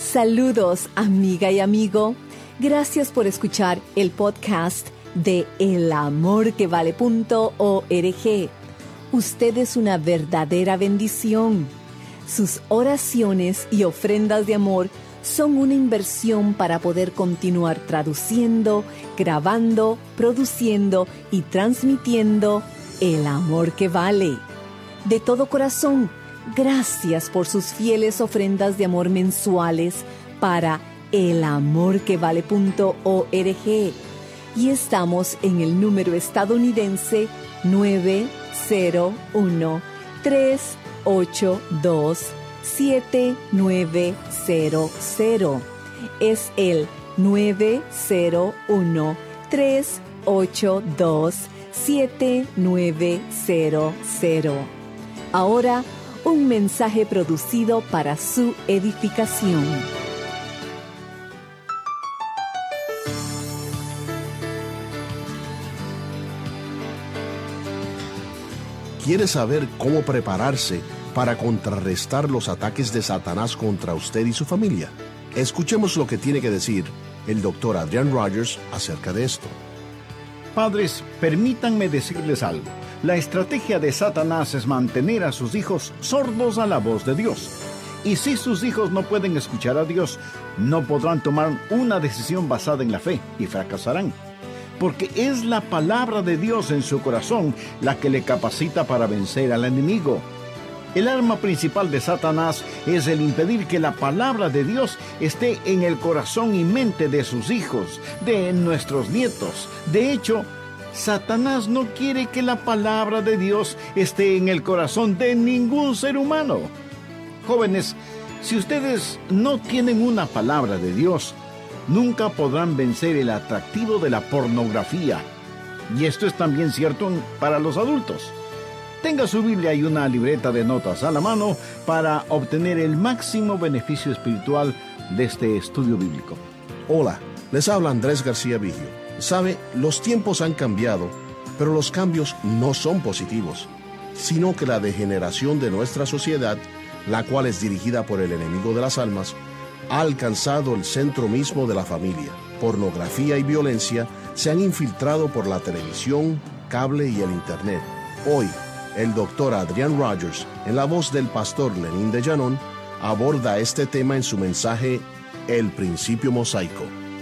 Saludos, amiga y amigo. Gracias por escuchar el podcast de elamorquevale.org. Usted es una verdadera bendición. Sus oraciones y ofrendas de amor son una inversión para poder continuar traduciendo, grabando, produciendo y transmitiendo el amor que vale. De todo corazón, gracias por sus fieles ofrendas de amor mensuales para elamorquevale.org. Y estamos en el número estadounidense 901-382-7900. Es el 901-382-7900. Ahora, un mensaje producido para su edificación. ¿Quiere saber cómo prepararse para contrarrestar los ataques de Satanás contra usted y su familia? Escuchemos lo que tiene que decir el Dr. Adrian Rogers acerca de esto. Padres, permítanme decirles algo. La estrategia de Satanás es mantener a sus hijos sordos a la voz de Dios. Y si sus hijos no pueden escuchar a Dios, no podrán tomar una decisión basada en la fe y fracasarán. Porque es la palabra de Dios en su corazón la que le capacita para vencer al enemigo. El arma principal de Satanás es el impedir que la palabra de Dios esté en el corazón y mente de sus hijos, de nuestros nietos. De hecho, Satanás no quiere que la palabra de Dios esté en el corazón de ningún ser humano. Jóvenes, si ustedes no tienen una palabra de Dios, nunca podrán vencer el atractivo de la pornografía. Y esto es también cierto para los adultos. Tenga su Biblia y una libreta de notas a la mano para obtener el máximo beneficio espiritual de este estudio bíblico. Hola, les habla Andrés García Vigio. Sabe, los tiempos han cambiado, pero los cambios no son positivos, sino que la degeneración de nuestra sociedad, la cual es dirigida por el enemigo de las almas, ha alcanzado el centro mismo de la familia. Pornografía y violencia se han infiltrado por la televisión, cable y el internet. Hoy, el Dr. Adrian Rogers, en la voz del pastor Lenín de Llanón, aborda este tema en su mensaje El Principio Mosaico.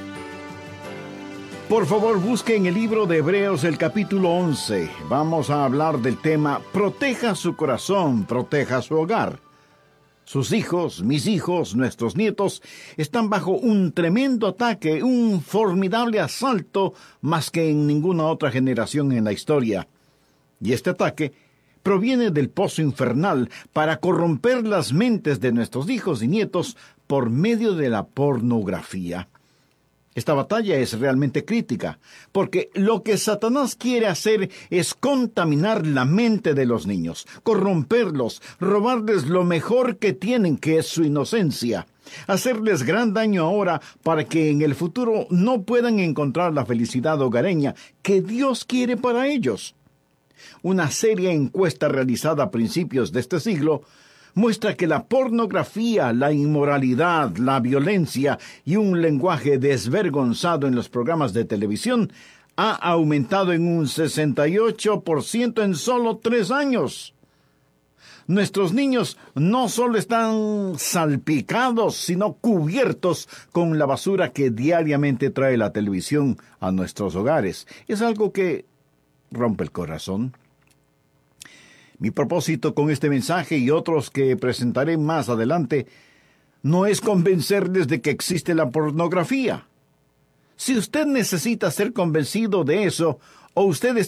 Por favor, busque en el libro de Hebreos el capítulo 11. Vamos a hablar del tema Proteja su corazón, proteja su hogar. Sus hijos, mis hijos, nuestros nietos, están bajo un tremendo ataque, un formidable asalto más que en ninguna otra generación en la historia. Y este ataque proviene del pozo infernal para corromper las mentes de nuestros hijos y nietos por medio de la pornografía. Esta batalla es realmente crítica, porque lo que Satanás quiere hacer es contaminar la mente de los niños, corromperlos, robarles lo mejor que tienen, que es su inocencia, hacerles gran daño ahora para que en el futuro no puedan encontrar la felicidad hogareña que Dios quiere para ellos. Una seria encuesta realizada a principios de este siglo muestra que la pornografía, la inmoralidad, la violencia y un lenguaje desvergonzado en los programas de televisión ha aumentado en un 68% en solo 3 años. Nuestros niños no solo están salpicados, sino cubiertos con la basura que diariamente trae la televisión a nuestros hogares. Es algo que rompe el corazón. Mi propósito con este mensaje y otros que presentaré más adelante no es convencerles de que existe la pornografía. Si usted necesita ser convencido de eso, o usted